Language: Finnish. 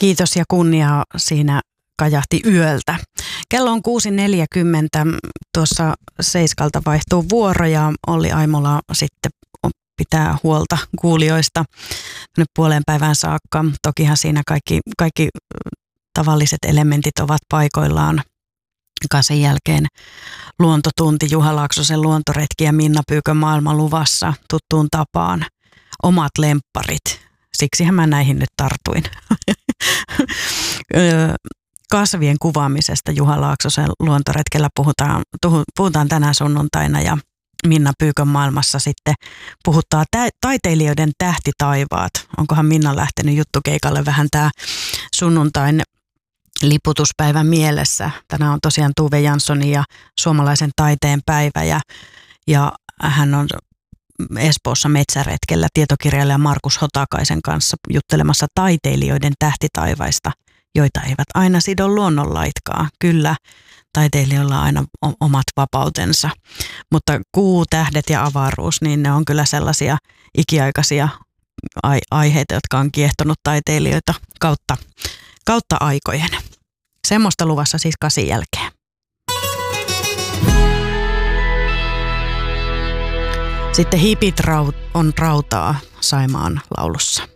Kiitos ja kunnia siinä kajahti yöltä. Kello on 6.40. Tuossa Seiskalta vaihtuu vuoro ja Olli Aimola sitten pitää huolta kuulijoista nyt puoleen päivään saakka. Tokihan siinä kaikki tavalliset elementit ovat paikoillaan. Sen jälkeen luontotunti, Juha Laaksosen luontoretki ja Minna Pyykön maailman luvassa tuttuun tapaan. Omat lempparit. Siksihän mä näihin nyt tartuin. Kasvien kuvaamisesta Juha Laaksosen luontoretkellä puhutaan tänään sunnuntaina ja Minna Pyykön maailmassa sitten puhuttaa taiteilijoiden tähtitaivaat. Onkohan Minna lähtenyt juttukeikalle vähän tää sunnuntain liputuspäivän mielessä. Tänään on tosiaan Tove Janssonin ja suomalaisen taiteen päivä ja hän on Espoossa metsäretkellä tietokirjailija Markus Hotakaisen kanssa juttelemassa taiteilijoiden tähtitaivaista, joita eivät aina sido luonnonlaitkaan. Kyllä, taiteilijoilla on aina omat vapautensa, mutta kuu, tähdet ja avaruus, niin ne on kyllä sellaisia ikiaikaisia aiheita, jotka on kiehtonut taiteilijoita kautta aikojen. Semmoista luvassa siis 8 jälkeen. Sitten Hipit on rautaa Saimaan laulussa.